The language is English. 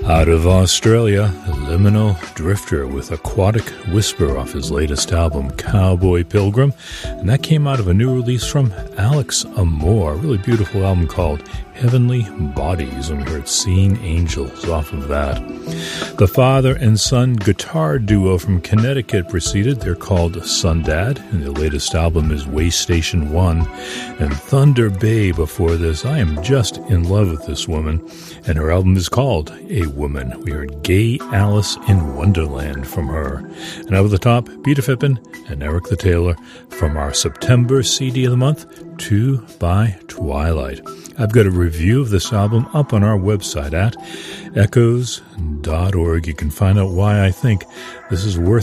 Out of Australia, Liminal Drifter with Aquatic Whisper off his latest album, Cowboy Pilgrim. And that came out of a new release from Alex Amor, a really beautiful album called Heavenly Bodies, and we heard Seeing Angels off of that. The father and son guitar duo from Connecticut proceeded. They're called Sundad, and their latest album is Way Station 1. And Thunder Bay before this. I am just in love with this woman, and her album is called A Woman. We heard Gay Alice in Wonderland from her. And over the top, Peter Fippen and Eric the Tailor from our September CD of the month, 2 by Twilight. I've got a review of this album up on our website at echoes.org. You can find out why I think this is worth